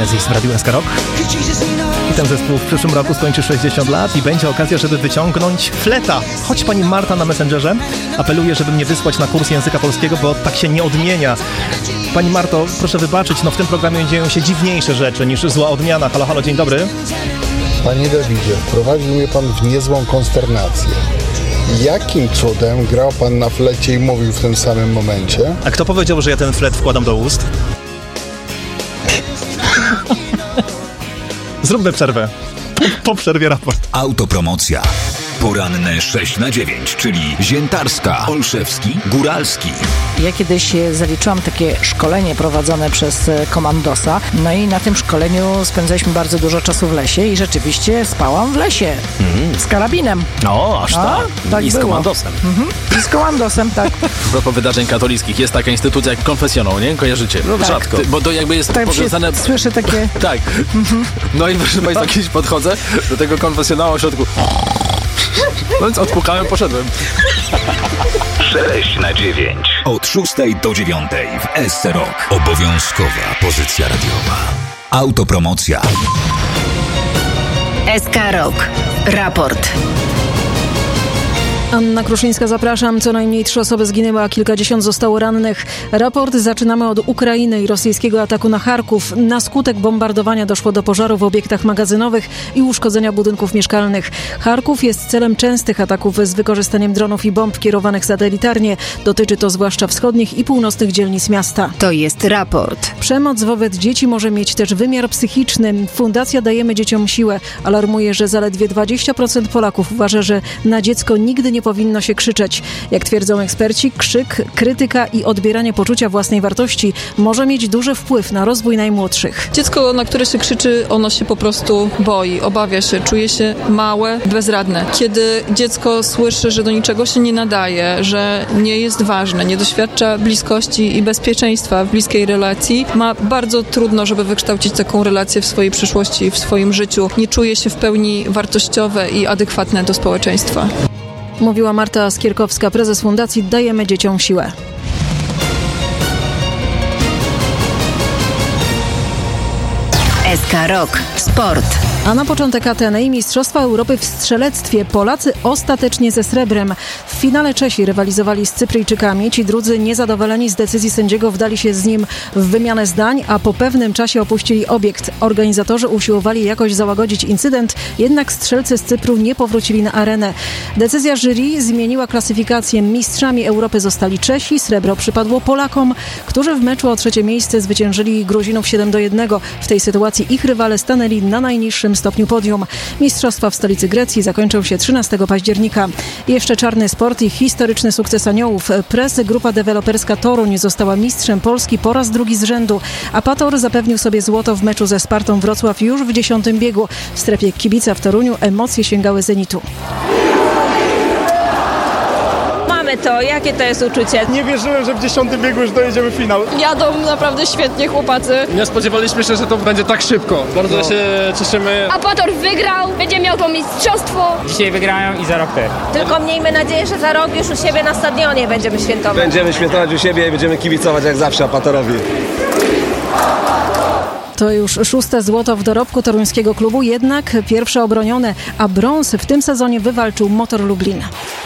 Genesis w Radiu SK Rock. I ten zespół w przyszłym roku skończy 60 lat i będzie okazja, żeby wyciągnąć fleta. Choć pani Marta na Messengerze apeluje, żeby mnie wysłać na kurs języka polskiego, bo tak się nie odmienia. Pani Marto, proszę wybaczyć, w tym programie dzieją się dziwniejsze rzeczy niż zła odmiana. Halo, halo, dzień dobry. Panie Dawidzie, wprowadził mnie pan w niezłą konsternację. Jakim cudem grał pan na flecie i mówił w tym samym momencie? A kto powiedział, że ja ten flet wkładam do ust? Zróbmy przerwę. Po przerwie raport. Autopromocja. Poranne 6 na 9, czyli Ziętarska, Olszewski, Góralski. Ja kiedyś zaliczyłam takie szkolenie prowadzone przez komandosa, no i na tym szkoleniu spędzaliśmy bardzo dużo czasu w lesie i rzeczywiście spałam w lesie. Z karabinem. No, aż tak. Tak I z było. komandosem. I z komandosem, tak. A propos wydarzeń katolickich, jest taka instytucja jak konfesjonał, nie? Kojarzycie? No tak. Rzadko. Bo to jakby jest Tak powiązane... Słyszę takie... Tak. No i proszę Państwa, kiedyś podchodzę do tego konfesjonału w środku. No więc odpukałem, poszedłem. 6 na 9. Od 6 do 9 w SC Rock. Obowiązkowa pozycja radiowa. Autopromocja. SK Rock. Raport. Anna Kruszyńska, zapraszam. Co najmniej 3 osoby zginęły, a kilkadziesiąt zostało rannych. Raport zaczynamy od Ukrainy i rosyjskiego ataku na Charków. Na skutek bombardowania doszło do pożaru w obiektach magazynowych i uszkodzenia budynków mieszkalnych. Charków jest celem częstych ataków z wykorzystaniem dronów i bomb kierowanych satelitarnie. Dotyczy to zwłaszcza wschodnich i północnych dzielnic miasta. To jest raport. Przemoc wobec dzieci może mieć też wymiar psychiczny. Fundacja Dajemy Dzieciom Siłę alarmuje, że zaledwie 20% Polaków uważa, że na dziecko nigdy nie powinno się krzyczeć. Jak twierdzą eksperci, krzyk, krytyka i odbieranie poczucia własnej wartości może mieć duży wpływ na rozwój najmłodszych. Dziecko, na które się krzyczy, ono się po prostu boi, obawia się, czuje się małe, bezradne. Kiedy dziecko słyszy, że do niczego się nie nadaje, że nie jest ważne, nie doświadcza bliskości i bezpieczeństwa w bliskiej relacji, ma bardzo trudno, żeby wykształcić taką relację w swojej przyszłości, w swoim życiu. Nie czuje się w pełni wartościowe i adekwatne do społeczeństwa. Mówiła Marta Skierkowska, prezes Fundacji Dajemy Dzieciom Siłę. SK Rock. Sport. A na początek Ateny i Mistrzostwa Europy w strzelectwie. Polacy ostatecznie ze srebrem. W finale Czesi rywalizowali z Cypryjczykami. Ci drudzy, niezadowoleni z decyzji sędziego, wdali się z nim w wymianę zdań, a po pewnym czasie opuścili obiekt. Organizatorzy usiłowali jakoś załagodzić incydent, jednak strzelcy z Cypru nie powrócili na arenę. Decyzja jury zmieniła klasyfikację. Mistrzami Europy zostali Czesi. Srebro przypadło Polakom, którzy w meczu o 3. miejsce zwyciężyli Gruzinów 7-1. W tej sytuacji ich rywale stanęli na najniższym stopniu podium. Mistrzostwa w stolicy Grecji zakończą się 13 października. Jeszcze czarny sport i historyczny sukces Aniołów. Press Grupa Deweloperska Toruń została mistrzem Polski po raz drugi z rzędu. Apator zapewnił sobie złoto w meczu ze Spartą Wrocław już w 10. biegu. W strefie kibica w Toruniu emocje sięgały zenitu. To, jakie to jest uczucie? Nie wierzyłem, że w 10. biegu już dojedziemy finał. Jadą naprawdę świetnie chłopacy. Nie spodziewaliśmy się, że to będzie tak szybko. Bardzo się cieszymy. Apator wygrał, będzie miał to mistrzostwo. Dzisiaj wygrają i za rok też. Tylko miejmy nadzieję, że za rok już u siebie na stadionie będziemy świętować. Będziemy świętować u siebie i będziemy kibicować jak zawsze Apatorowi. To już 6. złoto w dorobku toruńskiego klubu, jednak pierwsze obronione, a brąz w tym sezonie wywalczył Motor Lublin.